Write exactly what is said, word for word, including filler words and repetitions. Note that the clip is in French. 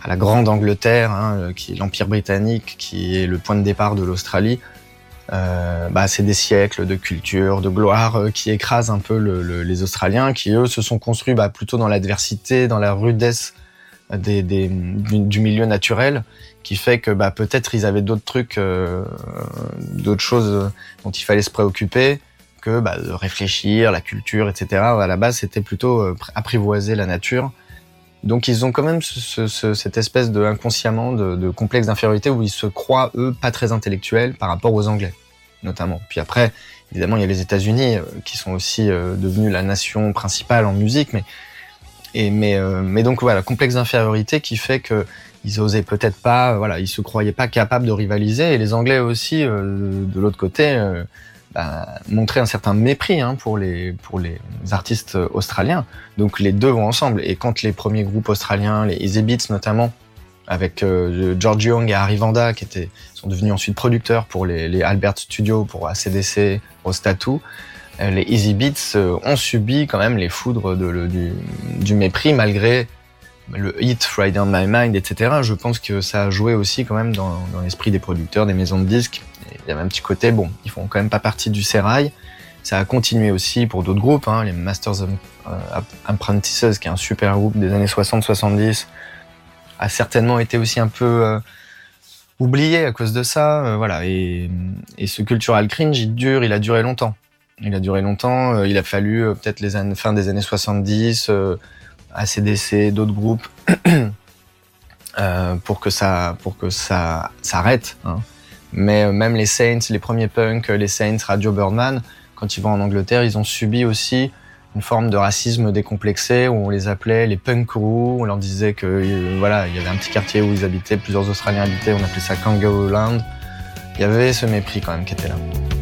à la grande Angleterre, hein, qui est l'Empire britannique, qui est le point de départ de l'Australie, euh, bah, c'est des siècles de culture, de gloire euh, qui écrasent un peu le, le, les Australiens, qui eux se sont construits bah, plutôt dans l'adversité, dans la rudesse des, des, du, du milieu naturel, qui fait que bah, peut-être ils avaient d'autres trucs, euh, d'autres choses dont il fallait se préoccuper que bah, de réfléchir, la culture, et cetera. À la base, c'était plutôt euh, apprivoiser la nature. Donc ils ont quand même ce, ce, cette espèce de inconsciemment de, de complexe d'infériorité où ils se croient eux pas très intellectuels par rapport aux Anglais notamment. Puis après évidemment il y a les États-Unis euh, qui sont aussi euh, devenus la nation principale en musique, mais et mais euh, mais donc voilà, complexe d'infériorité qui fait que ils osaient peut-être pas, voilà, ils se croyaient pas capables de rivaliser, et les Anglais aussi euh, de l'autre côté euh, bah, montraient un certain mépris hein, pour les pour les artistes australiens. Donc les deux vont ensemble. Et quand les premiers groupes australiens, les Easy Beats notamment, avec euh, George Young et Harry Vanda, qui étaient sont devenus ensuite producteurs pour les, les Albert Studios, pour A C D C, Rose Tattoo, euh, les Easy Beats euh, ont subi quand même les foudres de, le, du, du mépris malgré le hit Friday on My Mind, et cetera. Je pense que ça a joué aussi quand même dans, dans l'esprit des producteurs, des maisons de disques. Il y avait un petit côté, bon, ils font quand même pas partie du sérail. Ça a continué aussi pour d'autres groupes, hein, les Masters of euh, Apprentices, qui est un super groupe des années soixante soixante-dix, a certainement été aussi un peu euh, oublié à cause de ça. Euh, voilà. Et, et ce cultural cringe, il dure, il a duré longtemps. Il a duré longtemps. Euh, il a fallu euh, peut-être les années, fin des années soixante-dix, euh, A C D C, d'autres groupes, euh, pour que ça, pour que ça s'arrête. Hein. Mais euh, même les Saints, les premiers punks, les Saints, Radio Birdman, quand ils vont en Angleterre, ils ont subi aussi une forme de racisme décomplexé où on les appelait les punkaroos. On leur disait que euh, voilà, il y avait un petit quartier où ils habitaient, plusieurs Australiens habitaient, on appelait ça Kangaroo Land. Il y avait ce mépris quand même qui était là.